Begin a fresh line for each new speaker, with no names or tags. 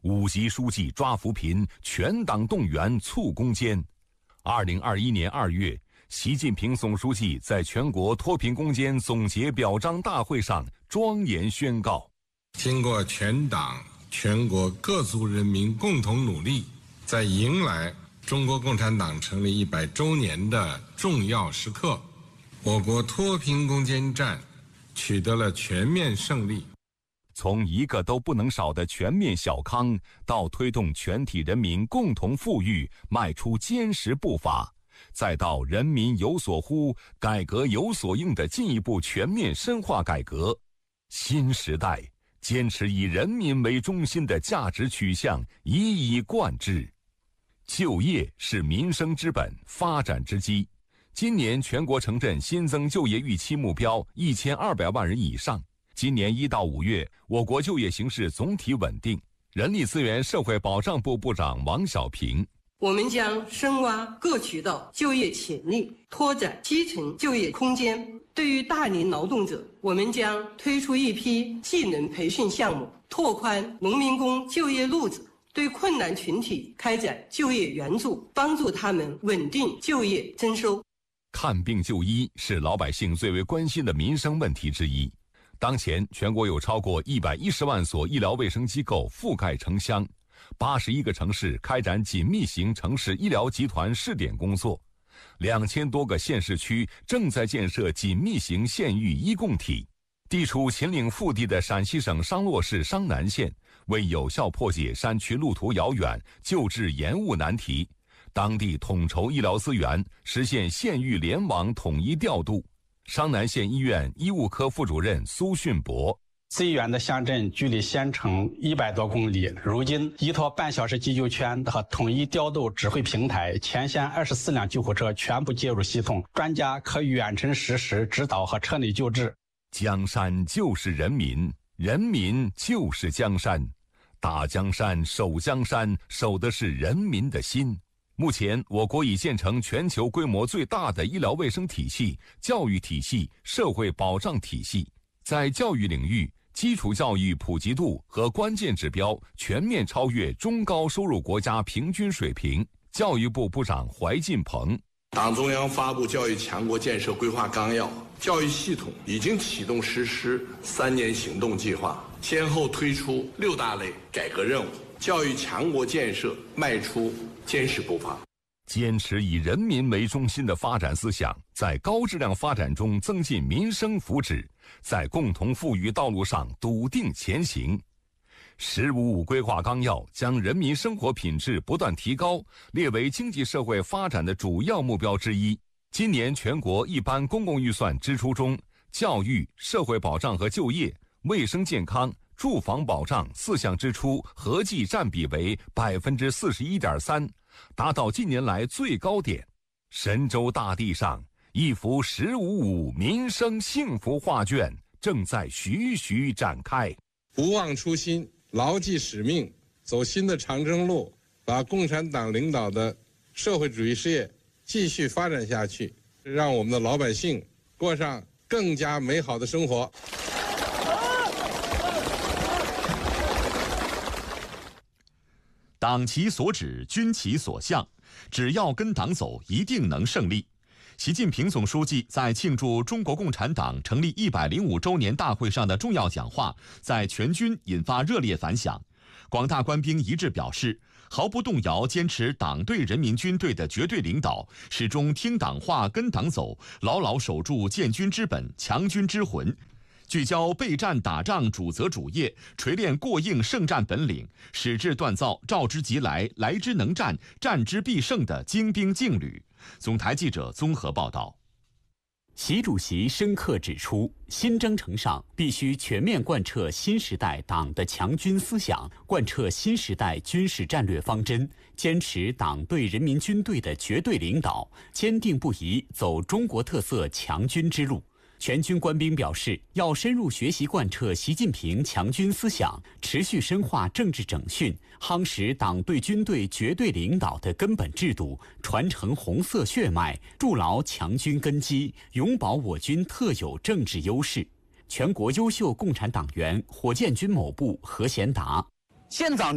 5级书记抓扶贫，全党动员促攻坚。2021年2月，习近平总书记在全国脱贫攻坚总结表彰大会上庄严宣告：
经过全党全国各族人民共同努力，在迎来中国共产党成立100周年的重要时刻，我国脱贫攻坚战取得了全面胜利。
从一个都不能少的全面小康，到推动全体人民共同富裕迈出坚实步伐，再到人民有所呼，改革有所应的进一步全面深化改革，新时代坚持以人民为中心的价值取向一以贯之。就业是民生之本，发展之基。今年全国城镇新增就业预期目标1200万人以上。今年1到5月，我国就业形势总体稳定。人力资源社会保障部部长王小平：
我们将深挖各渠道就业潜力，拓展基层就业空间。对于大龄劳动者，我们将推出一批技能培训项目，拓宽农民工就业路子。对困难群体开展就业援助，帮助他们稳定就业增收。
看病就医是老百姓最为关心的民生问题之一。当前全国有超过110万所医疗卫生机构覆盖城乡，81个城市开展紧密型城市医疗集团试点工作，2000多个县市区正在建设紧密型县域医共体。地处秦岭腹地的陕西省商洛市商南县，为有效破解山区路途遥远、救治延误难题，当地统筹医疗资源，实现县域联网统一调度。商南县医院医务科副主任苏训博：
最远的乡镇距离县城100多公里，如今依托半小时急救圈和统一调度指挥平台，全县24辆救护车全部接入系统，专家可远程实时指导和车内救治。
江山就是人民，人民就是江山。打江山、守江山，守的是人民的心。目前，我国已建成全球规模最大的医疗卫生体系、教育体系、社会保障体系。在教育领域，基础教育普及度和关键指标全面超越中高收入国家平均水平。教育部部长怀进鹏：
党中央发布教育强国建设规划纲要，教育系统已经启动实施3年行动计划，先后推出6大类改革任务，教育强国建设迈出坚实步伐。
坚持以人民为中心的发展思想，在高质量发展中增进民生福祉，在共同富裕道路上笃定前行。“15+5”规划纲要将人民生活品质不断提高列为经济社会发展的主要目标之一。今年全国一般公共预算支出中，教育、社会保障和就业、卫生健康、住房保障4项支出合计占比为41.3%，达到近年来最高点。神州大地上，一幅“15+5”民生幸福画卷正在徐徐展开。
不忘初心，牢记使命，走新的长征路，把共产党领导的社会主义事业继续发展下去，让我们的老百姓过上更加美好的生活。
党其所指，军其所向，只要跟党走，一定能胜利。习近平总书记在庆祝中国共产党成立105周年大会上的重要讲话，在全军引发热烈反响。广大官兵一致表示，毫不动摇坚持党对人民军队的绝对领导，始终听党话跟党走，牢牢守住建军之本、强军之魂，聚焦备战打仗主责主业，锤炼过硬胜战本领，矢志锻造召之即来、来之能战、战之必胜的精兵劲旅。总台记者综合报道。
习主席深刻指出，新征程上必须全面贯彻新时代党的强军思想，贯彻新时代军事战略方针，坚持党对人民军队的绝对领导，坚定不移走中国特色强军之路。全军官兵表示，要深入学习贯彻习近平强军思想，持续深化政治整训，夯实党对军队绝对领导的根本制度，传承红色血脉，筑牢强军根基，永保我军特有政治优势。全国优秀共产党员火箭军某部何贤达：
县长